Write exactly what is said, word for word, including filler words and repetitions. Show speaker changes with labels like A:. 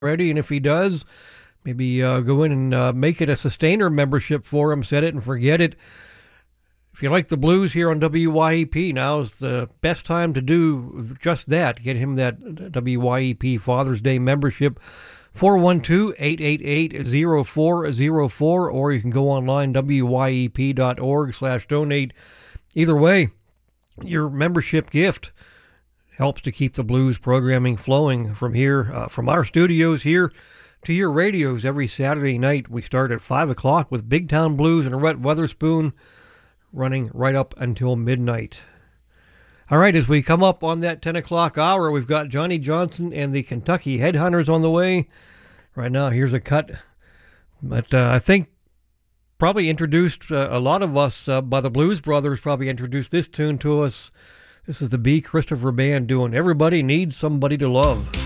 A: already, and if he does, maybe uh, go in and uh, make it a sustainer membership for him. Set it and forget it. If you like the blues here on W Y E P, now's the best time to do just that. Get him that W Y E P Father's Day membership. four one two, eight eight eight, zero four zero four, or you can go online, W Y E P dot org slash donate. Either way, your membership gift helps to keep the blues programming flowing from here, uh, from our studios here to your radios every Saturday night. We start at five o'clock with Big Town Blues and Rhett Weatherspoon, running right up until midnight. All right, as we come up on that ten o'clock hour, we've got Johnny Johnson and the Kentucky Headhunters on the way. Right now, here's a cut. But uh, I think probably introduced uh, a lot of us uh, by the Blues Brothers, probably introduced this tune to us. This is the B. Christopher Band doing Everybody Needs Somebody to Love.